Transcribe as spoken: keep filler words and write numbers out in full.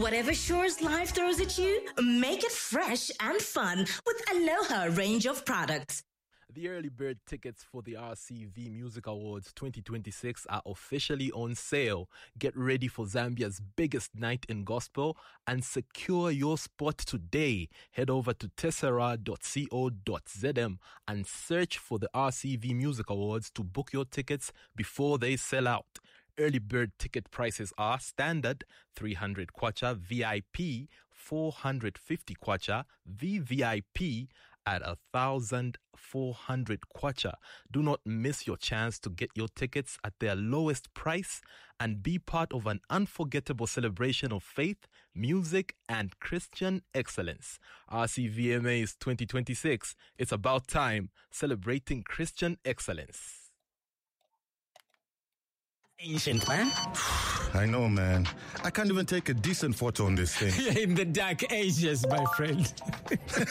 Whatever chores life throws at you, make it fresh and fun with Aloha range of products. The early bird tickets for the R C V Music Awards twenty twenty-six are officially on sale. Get ready for Zambia's biggest night in gospel and secure your spot today. Head over to tessera dot co dot z m and search for the R C V Music Awards to book your tickets before they sell out. Early bird ticket prices are standard three hundred kwacha, V I P four hundred fifty kwacha, V V I P at one thousand four hundred kwacha. Do not miss your chance to get your tickets at their lowest price and be part of an unforgettable celebration of faith, music, and Christian excellence. R C V M As twenty twenty-six. It's about time, celebrating Christian excellence. Ancient, man. I know, man. I can't even take a decent photo on this thing. You're in the dark ages, my friend.